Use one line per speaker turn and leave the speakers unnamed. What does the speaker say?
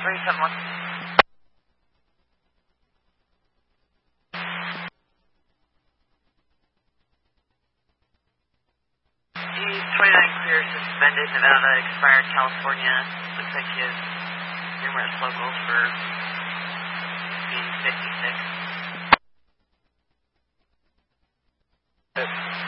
371. G29 clear, suspended, Nevada, expired, California. Looks like he has numerous locals for speed 56.